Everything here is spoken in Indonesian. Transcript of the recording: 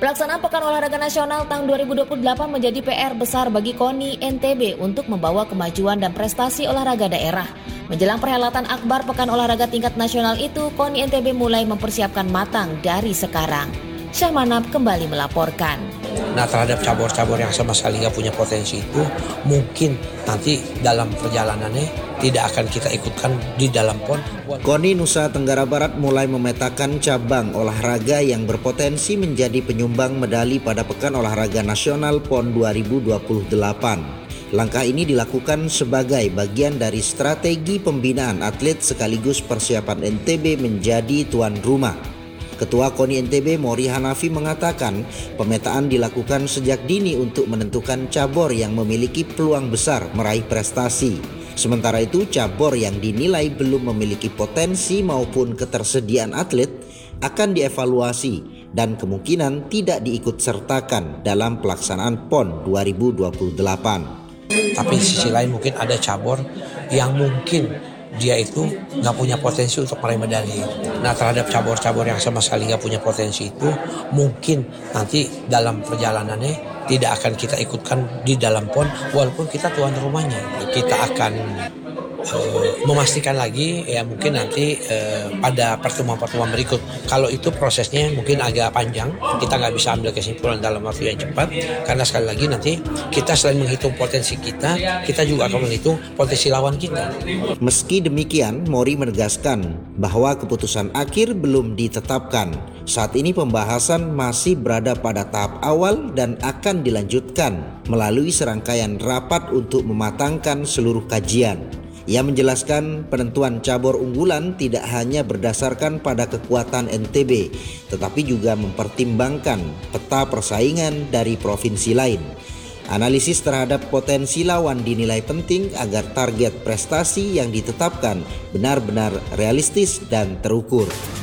Pelaksanaan Pekan Olahraga Nasional tahun 2028 menjadi PR besar bagi KONI NTB untuk membawa kemajuan dan prestasi olahraga daerah. Menjelang perhelatan akbar Pekan Olahraga tingkat nasional itu, KONI NTB mulai mempersiapkan matang dari sekarang. Syahmanab kembali melaporkan. Nah, terhadap cabur-cabur yang sama sekali nggak punya potensi itu, mungkin nanti dalam perjalanannya tidak akan kita ikutkan di dalam PON. KONI Nusa Tenggara Barat mulai memetakan cabang olahraga yang berpotensi menjadi penyumbang medali pada Pekan Olahraga Nasional PON 2028. Langkah ini dilakukan sebagai bagian dari strategi pembinaan atlet sekaligus persiapan NTB menjadi tuan rumah. Ketua KONI NTB Mori Hanafi mengatakan pemetaan dilakukan sejak dini untuk menentukan cabur yang memiliki peluang besar meraih prestasi. Sementara itu cabur yang dinilai belum memiliki potensi maupun ketersediaan atlet akan dievaluasi dan kemungkinan tidak diikut sertakan dalam pelaksanaan PON 2028. Tapi di sisi lain mungkin ada cabur yang mungkin dia itu nggak punya potensi untuk meraih medali. Nah, terhadap cabur-cabur yang sama sekali nggak punya potensi itu, mungkin nanti dalam perjalanannya tidak akan kita ikutkan di dalam PON, walaupun kita tuan rumahnya. Kita akan memastikan lagi ya mungkin nanti pada pertemuan-pertemuan berikut. Kalau itu prosesnya mungkin agak panjang, kita nggak bisa ambil kesimpulan dalam waktu yang cepat, karena sekali lagi nanti kita selain menghitung potensi kita juga akan menghitung potensi lawan kita. Meski demikian, Mori menegaskan bahwa keputusan akhir belum ditetapkan. Saat ini pembahasan masih berada pada tahap awal dan akan dilanjutkan melalui serangkaian rapat untuk mematangkan seluruh kajian. Ia menjelaskan penentuan cabur unggulan tidak hanya berdasarkan pada kekuatan NTB, tetapi juga mempertimbangkan peta persaingan dari provinsi lain. Analisis terhadap potensi lawan dinilai penting agar target prestasi yang ditetapkan benar-benar realistis dan terukur.